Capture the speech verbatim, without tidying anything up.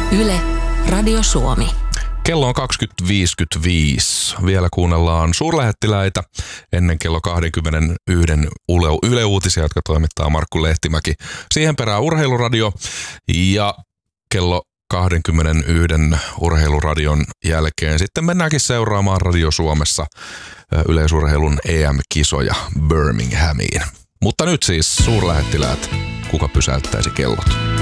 Yle, Radio Suomi. Kello on kaksikymmentä viisikymmentäviisi. Vielä kuunnellaan suurlähettiläitä ennen kello kaksikymmentäyksi Yle, Yle Uutisia, jotka toimittaa Markku Lehtimäki. Siihen perään Urheiluradio ja kello kaksikymmentäyksi Urheiluradion jälkeen sitten mennäänkin seuraamaan Radio Suomessa yleisurheilun E M-kisoja Birminghamiin. Mutta nyt siis suurlähettiläät, kuka pysäyttäisi kellot?